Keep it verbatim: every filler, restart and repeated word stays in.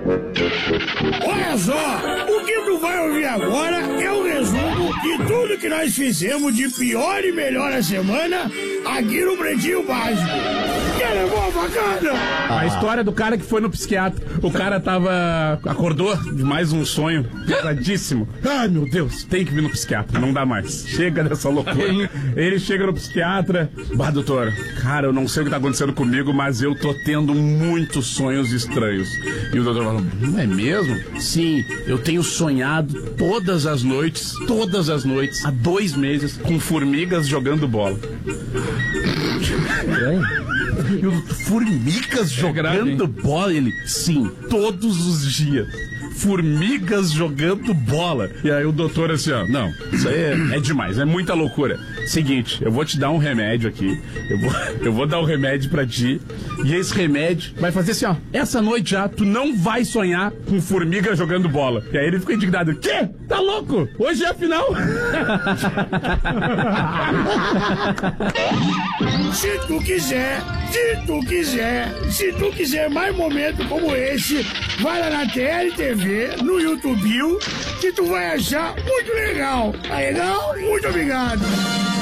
Olha só, o que tu vai ouvir agora é o resumo de tudo que nós fizemos de pior e melhor a semana aqui no Pretinho Básico. Que levou a facada? A história do cara que foi no psiquiatra. O cara tava... acordou de mais um sonho pesadíssimo. Ai, meu Deus, tem que vir no psiquiatra, não dá mais. Chega dessa loucura. Ele chega no psiquiatra. Bah, doutor, cara, eu não sei o que tá acontecendo comigo, mas eu tô tendo muitos sonhos estranhos. E o doutor falou, não é mesmo? Sim, eu tenho sonhado todas as noites, todas as noites, há dois meses, com formigas jogando bola. E o formigas jogando é bola? Ele, sim, todos os dias. Formigas jogando bola. E aí o doutor assim, ó, não, isso aí é, é demais, é muita loucura. Seguinte, eu vou te dar um remédio aqui. Eu vou, eu vou dar um remédio pra ti. E esse remédio vai fazer assim, ó, essa noite já, tu não vai sonhar com formiga jogando bola. E aí ele ficou indignado. Quê? Tá louco? Hoje é a final? Se tu quiser, se tu quiser, se tu quiser mais momentos como esse, vai lá na T L T V, no YouTube, que tu vai achar muito legal. Tá legal? Muito obrigado.